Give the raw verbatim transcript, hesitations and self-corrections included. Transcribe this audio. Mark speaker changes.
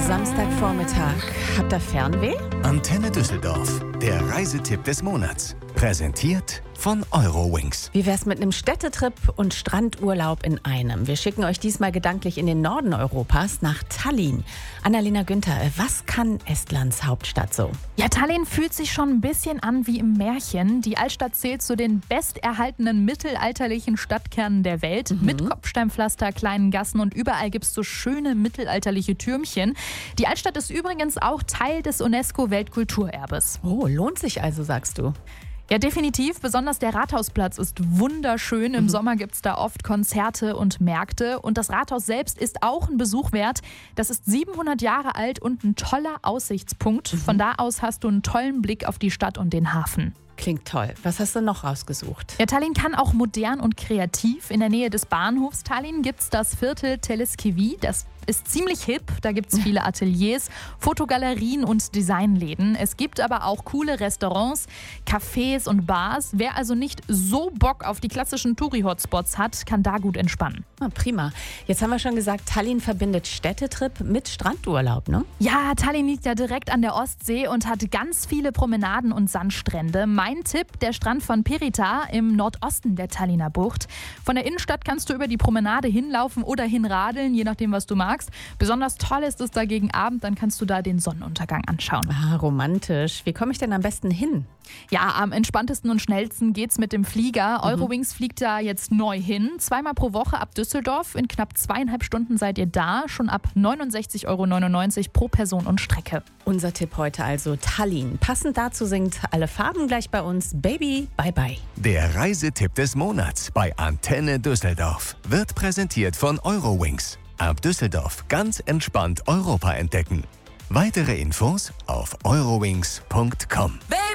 Speaker 1: Samstagvormittag. Habt ihr Fernweh?
Speaker 2: Antenne Düsseldorf, der Reisetipp des Monats. Präsentiert von Eurowings.
Speaker 1: Wie wär's mit einem Städtetrip und Strandurlaub in einem? Wir schicken euch diesmal gedanklich in den Norden Europas, nach Tallinn. Annalena Günther, was kann Estlands Hauptstadt so?
Speaker 3: Ja, Tallinn fühlt sich schon ein bisschen an wie im Märchen. Die Altstadt zählt zu den besterhaltenen mittelalterlichen Stadtkernen der Welt.
Speaker 1: Mhm.
Speaker 3: Mit Kopfsteinpflaster, kleinen Gassen und überall gibt's so schöne mittelalterliche Türmchen. Die Altstadt ist übrigens auch Teil des UNESCO-Weltkulturerbes.
Speaker 1: Oh, lohnt sich also, sagst du?
Speaker 3: Ja, definitiv. Besonders der Rathausplatz ist wunderschön. Im
Speaker 1: Mhm.
Speaker 3: Sommer gibt es da oft Konzerte und Märkte. Und das Rathaus selbst ist auch ein Besuch wert. Das ist siebenhundert Jahre alt und ein toller Aussichtspunkt.
Speaker 1: Mhm.
Speaker 3: Von da aus hast du einen tollen Blick auf die Stadt und den Hafen.
Speaker 1: Klingt toll. Was hast du noch rausgesucht?
Speaker 3: Ja, Tallinn kann auch modern und kreativ. In der Nähe des Bahnhofs Tallinn gibt es das Viertel Teleskivi. Das ist ziemlich hip. Da gibt es viele Ateliers, Fotogalerien und Designläden. Es gibt aber auch coole Restaurants, Cafés und Bars. Wer also nicht so Bock auf die klassischen Touri-Hotspots hat, kann da gut entspannen.
Speaker 1: Ah, prima. Jetzt haben wir schon gesagt, Tallinn verbindet Städtetrip mit Strandurlaub, ne?
Speaker 3: Ja, Tallinn liegt ja direkt an der Ostsee und hat ganz viele Promenaden und Sandstrände. Mein Tipp, der Strand von Pirita im Nordosten der Tallinner Bucht. Von der Innenstadt kannst du über die Promenade hinlaufen oder hinradeln, je nachdem, was du magst. Besonders toll ist es da gegen Abend, dann kannst du da den Sonnenuntergang anschauen.
Speaker 1: Ah, romantisch. Wie komme ich denn am besten hin?
Speaker 3: Ja, am entspanntesten und schnellsten geht's mit dem Flieger. Mhm. Eurowings fliegt da jetzt neu hin. Zweimal pro Woche ab Düsseldorf. In knapp zweieinhalb Stunden seid ihr da. Schon ab neunundsechzig Euro neunundneunzig pro Person und Strecke.
Speaker 1: Unser Tipp heute also Tallinn. Passend dazu singt Alle Farben gleich bei uns Baby, bye bye.
Speaker 2: Der Reisetipp des Monats bei Antenne Düsseldorf wird präsentiert von Eurowings. Ab Düsseldorf ganz entspannt Europa entdecken. Weitere Infos auf eurowings punkt com.